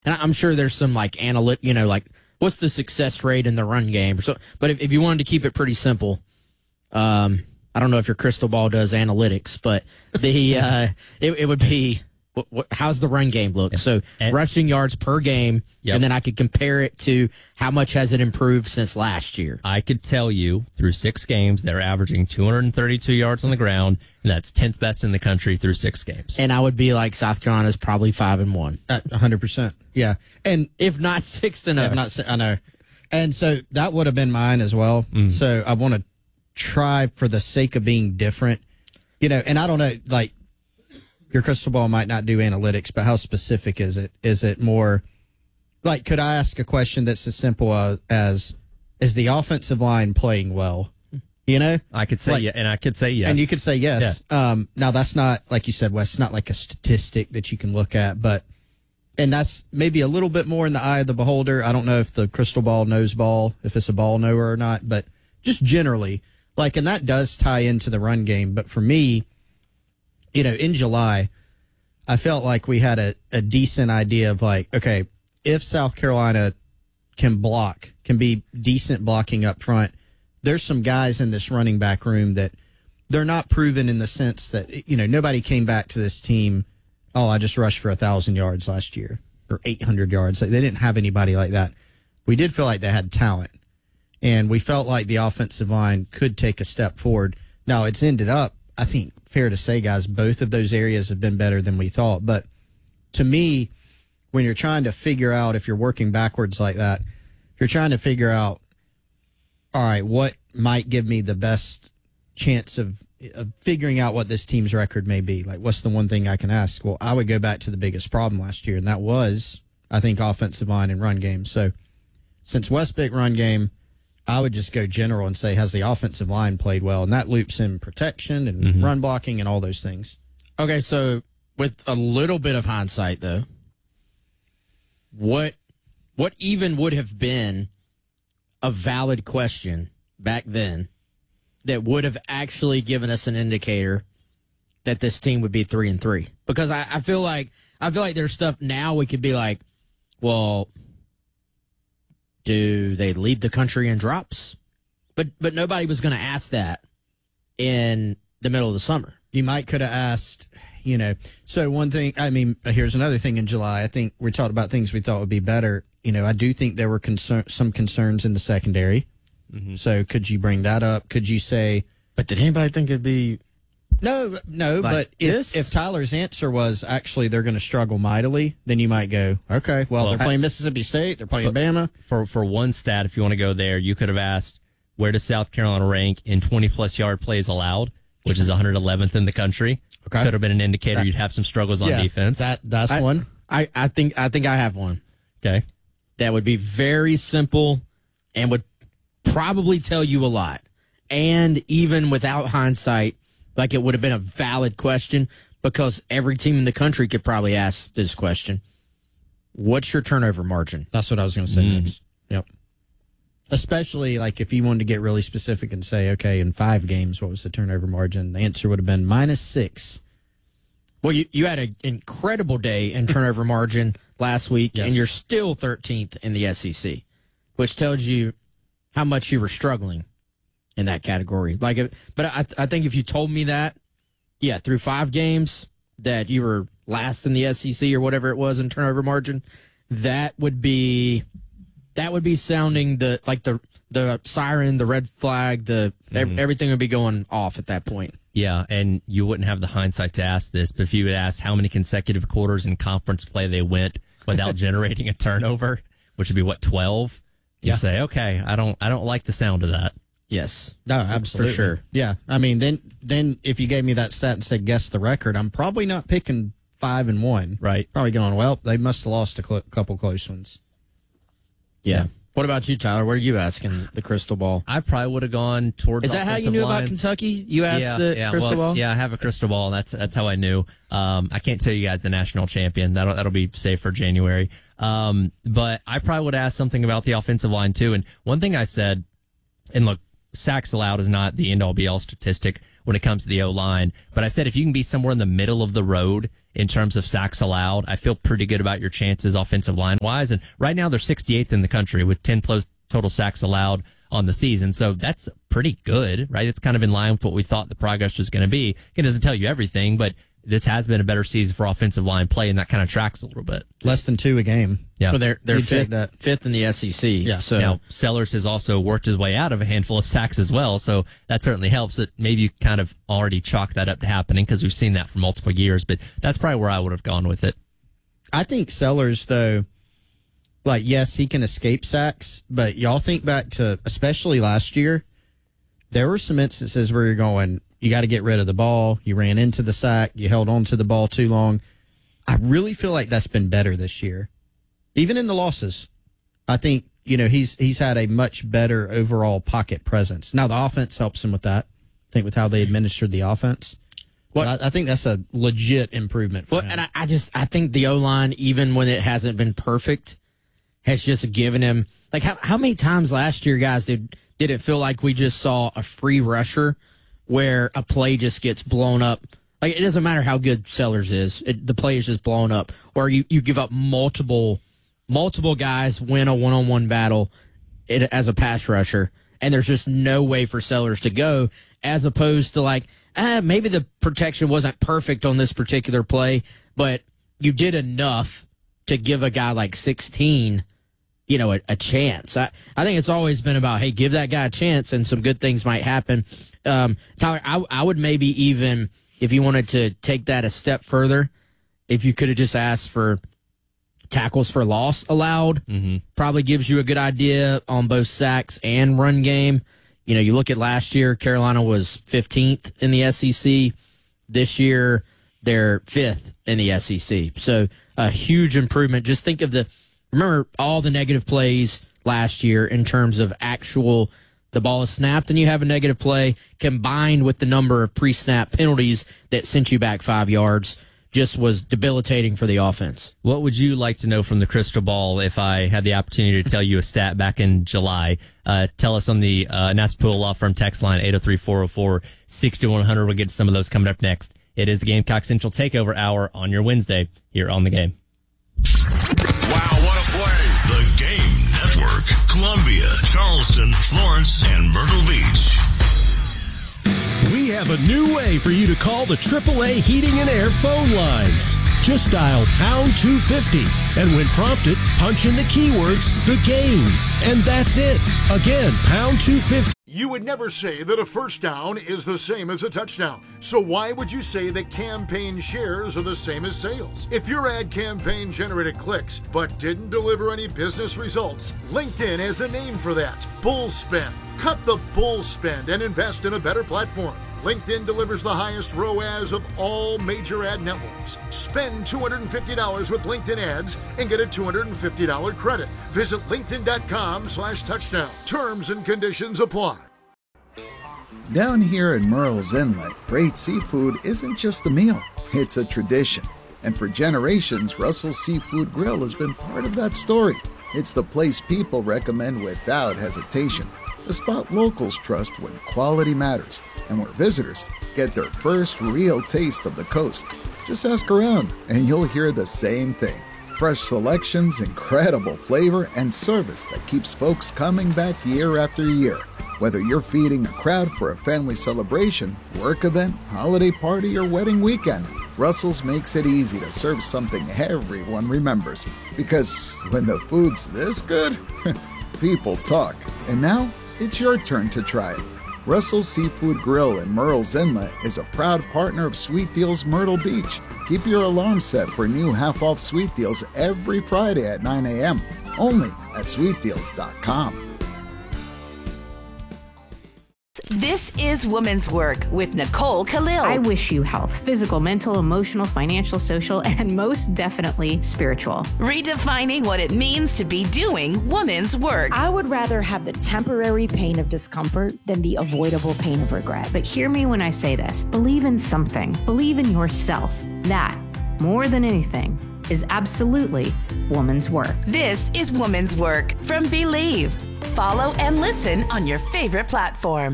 and I'm sure there's some like like what's the success rate in the run game or so. But if you wanted to keep it pretty simple, I don't know if your crystal ball does analytics, but it would be how's the run game look? So rushing yards per game, and then I could compare it to how much has it improved since last year. I could tell you through 6 games they're averaging 232 yards on the ground, and that's 10th best in the country through 6 games. And I would be like South Carolina's probably 5-1, 100%. Yeah, and if not 6-0. I know, and so that would have been mine as well. So I want to try for the sake of being different, and I don't know, like. Your crystal ball might not do analytics, but how specific is it? Is it more like, could I ask a question that's as simple as, is the offensive line playing well? I could say and I could say yes. And you could say yes. Yeah. Now that's not, like you said, Wes, it's not like a statistic that you can look at, and that's maybe a little bit more in the eye of the beholder. I don't know if the crystal ball knows ball, if it's a ball knower or not, but just generally, and that does tie into the run game. But for me, in July, I felt like we had a decent idea of okay, if South Carolina can be decent blocking up front, there's some guys in this running back room that they're not proven in the sense that, nobody came back to this team, I just rushed for 1,000 yards last year or 800 yards. They didn't have anybody like that. We did feel like they had talent, and we felt like the offensive line could take a step forward. Now, it's ended up, I think, fair to say, guys, both of those areas have been better than we thought. But to me, when you're trying to figure out, if you're working backwards like that, if you're trying to figure out, all right, what might give me the best chance of figuring out what this team's record may be, what's the one thing I can ask? Well, I would go back to the biggest problem last year, and that was, I think, offensive line and run game. So since West picked run game, I would just go general and say, has the offensive line played well? And that loops in protection and run blocking and all those things. Okay, so with a little bit of hindsight, though, what even would have been a valid question back then that would have actually given us an indicator that this team would be 3-3? Because I feel like there's stuff now we could be like, well, do they lead the country in drops? But nobody was going to ask that in the middle of the summer. You might could have asked, So one thing, here's another thing in July. I think we talked about things we thought would be better. I do think there were some concerns in the secondary. Mm-hmm. So could you bring that up? Could you say... But did anybody think it'd be... No, but if Tyler's answer was actually they're going to struggle mightily, then you might go, okay, well they're playing Mississippi State, they're playing Bama. For one stat, if you want to go there, you could have asked, where does South Carolina rank in 20-plus yard plays allowed, which is 111th in the country. Okay. Could have been an indicator you'd have some struggles on defense. That's one. I think I have one. Okay. That would be very simple and would probably tell you a lot. And even without hindsight, it would have been a valid question, because every team in the country could probably ask this question. What's your turnover margin? That's what I was going to say next. Yep. Especially if you wanted to get really specific and say, okay, in 5 games, what was the turnover margin? The answer would have been -6. Well, you had an incredible day in turnover margin last week, yes, and you're still 13th in the SEC, which tells you how much you were struggling in that category. But I think if you told me that, through 5 games that you were last in the SEC or whatever it was in turnover margin, that would be sounding the siren, the red flag, everything would be going off at that point. Yeah, and you wouldn't have the hindsight to ask this, but if you had asked how many consecutive quarters in conference play they went without generating a turnover, which would be 12, you say, okay, I don't like the sound of that. Yes. No, absolutely. For sure. Yeah. Then if you gave me that stat and said guess the record, I'm probably not picking 5-1. Right. Probably going, well, they must have lost a couple close ones. Yeah. What about you, Tyler? What are you asking the crystal ball? I probably would have gone towards. Is that how you knew about Kentucky? You asked the crystal ball? Yeah, I have a crystal ball. That's how I knew. I can't tell you guys the national champion. That'll be safe for January. But I probably would ask something about the offensive line too. And one thing I said, and look, sacks allowed is not the end all be all statistic when it comes to the O line. But I said if you can be somewhere in the middle of the road in terms of sacks allowed. I feel pretty good about your chances offensive line-wise. And right now they're 68th in the country with 10 total sacks allowed on the season. So that's pretty good, right? It's kind of in line with what we thought the progress was going to be. It doesn't tell you everything, but this has been a better season for offensive line play, and that kind of tracks a little bit. Less than 2 a game. Yeah. Well, they're fifth in the SEC. Yeah. So now, Sellers has also worked his way out of a handful of sacks as well, so that certainly helps. That maybe you kind of already chalk that up to happening because we've seen that for multiple years, but that's probably where I would have gone with it. I think Sellers, though, like, yes, he can escape sacks, but y'all think back to, especially last year, there were some instances where you're going, you got to get rid of the ball. You ran into the sack. You held on to the ball too long. I really feel like that's been better this year. Even in the losses, I think, he's had a much better overall pocket presence. Now, the offense helps him with that, I think, with how they administered the offense. Well, I think that's a legit improvement for him. And I think the O-line, even when it hasn't been perfect, has just given him, like, how many times last year, guys, did it feel like we just saw a free rusher where a play just gets blown up? Like, it doesn't matter how good Sellers is. The play is just blown up. Or you give up multiple guys win a one-on-one battle as a pass rusher, and there's just no way for Sellers to go, as opposed to, like, maybe the protection wasn't perfect on this particular play, but you did enough to give a guy like 16, a chance. I think it's always been about, hey, give that guy a chance and some good things might happen. Tyler, I would maybe even, if you wanted to take that a step further, if you could have just asked for tackles for loss allowed, probably gives you a good idea on both sacks and run game. You look at last year, Carolina was 15th in the SEC. This year, they're 5th in the SEC. So a huge improvement. Just think of remember all the negative plays last year in terms of the ball is snapped and you have a negative play, combined with the number of pre-snap penalties that sent you back 5 yards, just was debilitating for the offense. What would you like to know from the crystal ball if I had the opportunity to tell you a stat back in July? Tell us on the Nassau Law Firm text line, 803-404-6100. We'll get to some of those coming up next. It is the Gamecock Central Takeover Hour on your Wednesday here on The Game. Wow, what a play. The Game Network, Columbia, Charleston, Florence, and Myrtle Beach. We have a new way for you to call the AAA Heating and Air phone lines. Just dial pound 250, and when prompted, punch in the keywords, The Game. And that's it. Again, pound 250. You would never say that a first down is the same as a touchdown. So why would you say that campaign shares are the same as sales? If your ad campaign generated clicks but didn't deliver any business results, LinkedIn has a name for that: bull spend. Cut the bull spend and invest in a better platform. LinkedIn delivers the highest ROAS of all major ad networks. Spend $250 with LinkedIn ads and get a $250 credit. Visit linkedin.com/touchdown. Terms and conditions apply. Down here in Murrells Inlet, great seafood isn't just a meal, it's a tradition. And for generations, Russell's Seafood Grill has been part of that story. It's the place people recommend without hesitation. The spot locals trust when quality matters, and where visitors get their first real taste of the coast. Just ask around, and you'll hear the same thing. Fresh selections, incredible flavor, and service that keeps folks coming back year after year. Whether you're feeding a crowd for a family celebration, work event, holiday party, or wedding weekend, Russell's makes it easy to serve something everyone remembers. Because when the food's this good, people talk. And now, it's your turn to try it. Russell's Seafood Grill in Murrells Inlet is a proud partner of Sweet Deals Myrtle Beach. Keep your alarm set for new half-off sweet deals every Friday at 9 a.m. Only at sweetdeals.com. This is Woman's Work with Nicole Khalil. I wish you health, physical, mental, emotional, financial, social, and most definitely spiritual. Redefining what it means to be doing woman's work. I would rather have the temporary pain of discomfort than the avoidable pain of regret. But hear me when I say this. Believe in something. Believe in yourself. That, more than anything, is absolutely woman's work. This is Woman's Work from Believe. Follow and listen on your favorite platform.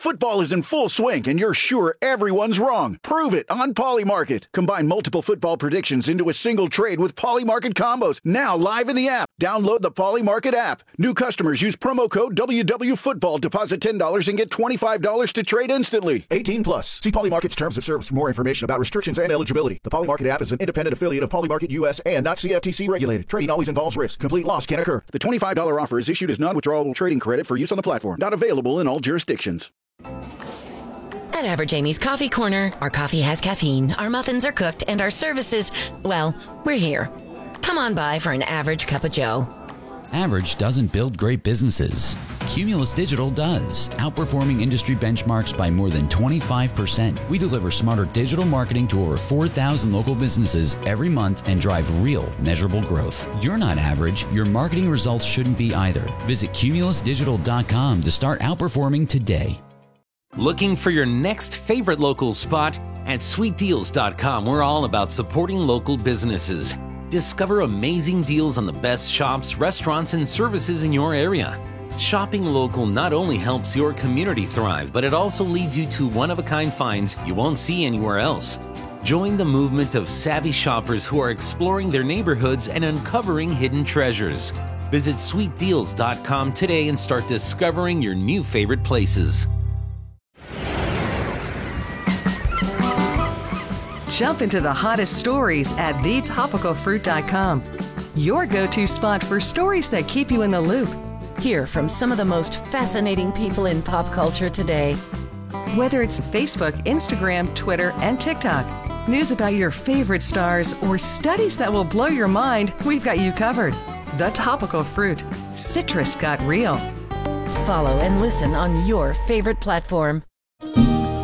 Football is in full swing, and you're sure everyone's wrong. Prove it on Polymarket. Combine multiple football predictions into a single trade with Polymarket combos. Now live in the app. Download the Polymarket app. New customers use promo code WWFootball. Deposit $10 and get $25 to trade instantly. 18 plus. See Polymarket's terms of service for more information about restrictions and eligibility. The Polymarket app is an independent affiliate of Polymarket US and not CFTC regulated. Trading always involves risk. Complete loss can occur. The $25 offer is issued as non-withdrawable trading credit for use on the platform. Not available in all jurisdictions. At Average Amy's Coffee Corner, our coffee has caffeine, our muffins are cooked, and our services, well, we're here. Come on by for an average cup of joe. Average doesn't build great businesses. Cumulus Digital does, outperforming industry benchmarks by more than 25%. We deliver smarter digital marketing to over 4,000 local businesses every month and drive real, measurable growth. You're not average. Your marketing results shouldn't be either. Visit cumulusdigital.com to start outperforming today. Looking for your next favorite local spot? At sweetdeals.com, we're all about supporting local businesses. Discover amazing deals on the best shops, restaurants, and services in your area. Shopping local not only helps your community thrive, but it also leads you to one-of-a-kind finds you won't see anywhere else. Join the movement of savvy shoppers who are exploring their neighborhoods and uncovering hidden treasures. Visit sweetdeals.com today and start discovering your new favorite places. Jump into the hottest stories at thetopicalfruit.com. Your go-to spot for stories that keep you in the loop. Hear from some of the most fascinating people in pop culture today. Whether it's Facebook, Instagram, Twitter, and TikTok, news about your favorite stars, or studies that will blow your mind, we've got you covered. The Topical Fruit. Citrus got real. Follow and listen on your favorite platform.